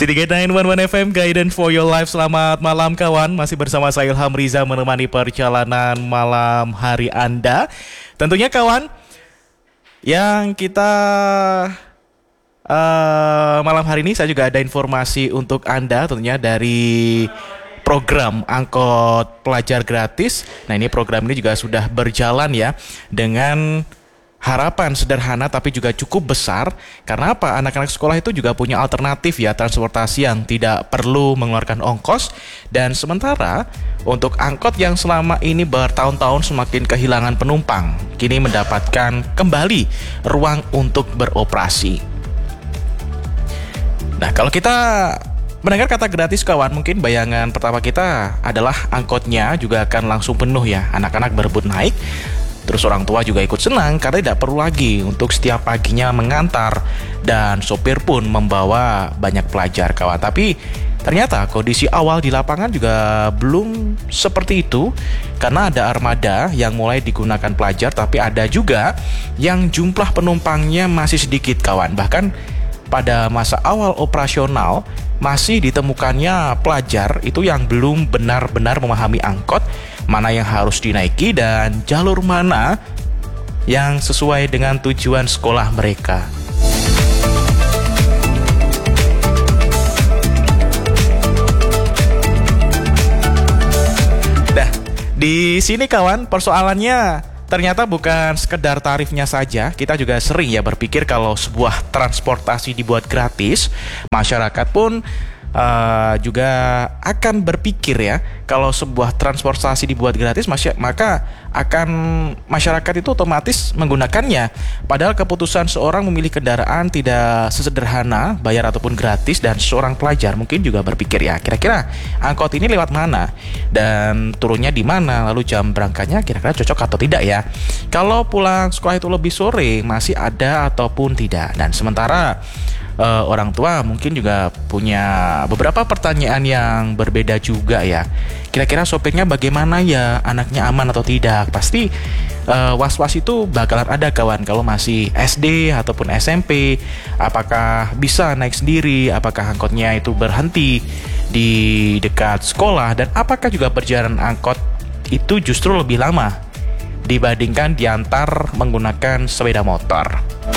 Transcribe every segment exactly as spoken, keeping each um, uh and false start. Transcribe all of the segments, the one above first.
City sembilan satu satu F M, Guidance for Your Life. Selamat malam kawan, masih bersama saya Ilham Riza menemani perjalanan malam hari Anda. Tentunya kawan, yang kita uh, malam hari ini saya juga ada informasi untuk Anda tentunya dari program angkot pelajar gratis. Nah, ini program ini juga sudah berjalan ya, dengan harapan sederhana tapi juga cukup besar. Karena apa? Anak-anak sekolah itu juga punya alternatif ya, transportasi yang tidak perlu mengeluarkan ongkos. Dan sementara untuk angkot yang selama ini bertahun-tahun semakin kehilangan penumpang, kini mendapatkan kembali ruang untuk beroperasi. Nah, kalau kita mendengar kata gratis kawan, mungkin bayangan pertama kita adalah angkotnya juga akan langsung penuh ya, anak-anak berebut naik. Terus orang tua juga ikut senang karena tidak perlu lagi untuk setiap paginya mengantar, dan sopir pun membawa banyak pelajar kawan. Tapi ternyata kondisi awal di lapangan juga belum seperti itu, karena ada armada yang mulai digunakan pelajar, tapi ada juga yang jumlah penumpangnya masih sedikit kawan. Bahkan pada masa awal operasional masih ditemukannya pelajar itu yang belum benar-benar memahami angkot, mana yang harus dinaiki dan jalur mana yang sesuai dengan tujuan sekolah mereka. Nah, di sini kawan, persoalannya ternyata bukan sekedar tarifnya saja. Kita juga sering ya berpikir kalau sebuah transportasi dibuat gratis, masyarakat pun Uh, juga akan berpikir ya, kalau sebuah transportasi dibuat gratis masy- maka akan masyarakat itu otomatis menggunakannya. Padahal keputusan seorang memilih kendaraan tidak sesederhana bayar ataupun gratis, dan seorang pelajar mungkin juga berpikir ya, kira-kira angkot ini lewat mana dan turunnya di mana, lalu jam berangkatnya kira-kira cocok atau tidak ya. Kalau pulang sekolah itu lebih sore masih ada ataupun tidak. Dan sementara Uh, orang tua mungkin juga punya beberapa pertanyaan yang berbeda juga ya. Kira-kira sopirnya bagaimana ya, anaknya aman atau tidak. Pasti uh, was-was itu bakalan ada kawan kalau masih S D ataupun S M P. Apakah bisa naik sendiri, apakah angkotnya itu berhenti di dekat sekolah, dan apakah juga perjalanan angkot itu justru lebih lama dibandingkan diantar menggunakan sepeda motor.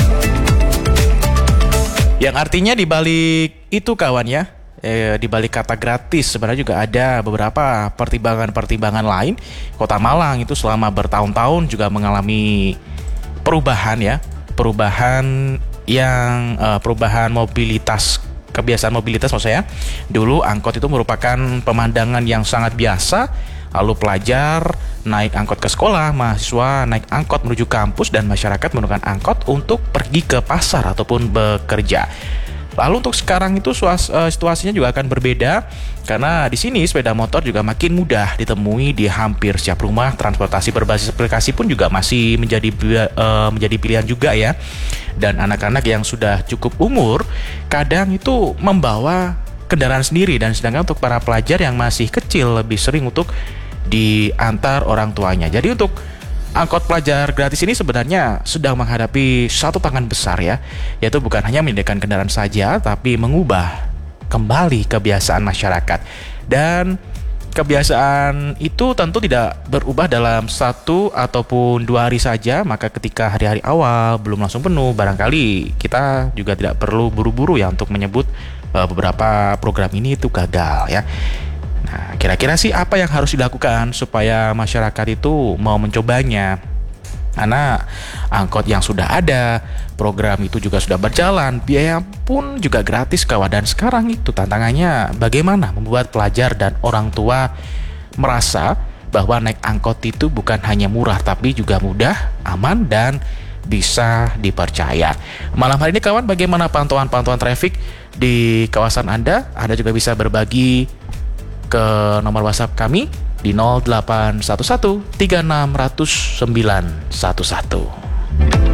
Yang artinya dibalik itu kawan ya, eh, dibalik kata gratis sebenarnya juga ada beberapa pertimbangan-pertimbangan lain. Kota Malang itu selama bertahun-tahun juga mengalami perubahan ya, perubahan yang eh, perubahan mobilitas, kebiasaan mobilitas maksud saya. Dulu angkot itu merupakan pemandangan yang sangat biasa. Lalu pelajar naik angkot ke sekolah, mahasiswa naik angkot menuju kampus, dan masyarakat menggunakan angkot untuk pergi ke pasar ataupun bekerja. Lalu untuk sekarang itu suas, uh, situasinya juga akan berbeda, karena di sini sepeda motor juga makin mudah ditemui di hampir setiap rumah. Transportasi berbasis aplikasi pun juga masih menjadi uh, menjadi pilihan juga ya. Dan anak-anak yang sudah cukup umur kadang itu membawa kendaraan sendiri, dan sedangkan untuk para pelajar yang masih kecil lebih sering untuk diantar orang tuanya. Jadi untuk angkot pelajar gratis ini sebenarnya sedang menghadapi satu tangan besar ya, yaitu bukan hanya menyediakan kendaraan saja, tapi mengubah kembali kebiasaan masyarakat. Dan kebiasaan itu tentu tidak berubah dalam satu ataupun dua hari saja. Maka ketika hari-hari awal belum langsung penuh, barangkali kita juga tidak perlu buru-buru ya untuk menyebut uh, beberapa program ini itu gagal ya. Nah, kira-kira sih apa yang harus dilakukan supaya masyarakat itu mau mencobanya? Karena angkot yang sudah ada, program itu juga sudah berjalan, biaya pun juga gratis kawan. Dan sekarang itu tantangannya bagaimana membuat pelajar dan orang tua merasa bahwa naik angkot itu bukan hanya murah, tapi juga mudah, aman, dan bisa dipercaya. Malam hari ini kawan, bagaimana pantauan-pantauan traffic di kawasan Anda? Anda juga bisa berbagi ke nomor WhatsApp kami di nol delapan satu satu tiga enam nol nol sembilan satu satu.